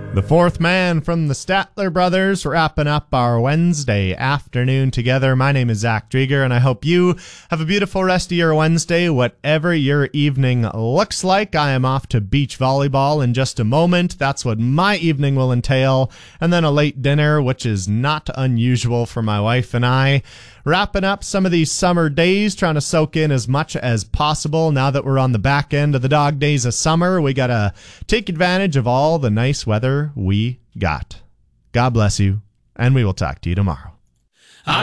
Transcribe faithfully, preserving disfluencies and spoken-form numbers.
The fourth man from the Statler Brothers, wrapping up our Wednesday afternoon together. My name is Zach Drieger, and I hope you have a beautiful rest of your Wednesday, whatever your evening looks like. I am off to beach volleyball in just a moment. That's what my evening will entail. And then a late dinner, which is not unusual for my wife and I. Wrapping up some of these summer days, trying to soak in as much as possible. Now that we're on the back end of the dog days of summer, we got to take advantage of all the nice weather we got. God bless you, and we will talk to you tomorrow.